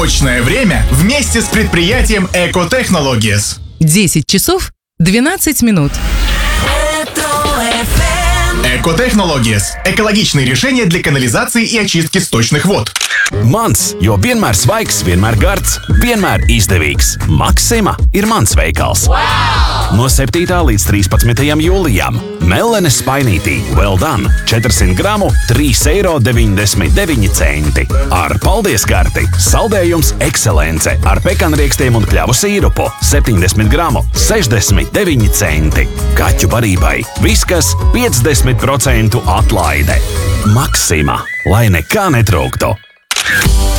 Точное время вместе с предприятием Экотехнологиес. 10 часов 12 минут. Экотехнологиес – экологичные решения для канализации и очистки сточных вод. Mans, jo vienmēr svaigs, vienmēr gards, vienmēr izdevīgs. Maxima ir mans veikals. Wow! No 7. līdz 13. jūlijam Mellenes spainītī Well Done 400 gramu 3,99 eiro. Ar paldies karti saldējums Ekscelence ar pekanriekstiem un kļavu sīrupu 70 gramu 69 centi. Kaķu barībai Viskas 50% atlaide. Maxima, lai nekā netrūktu.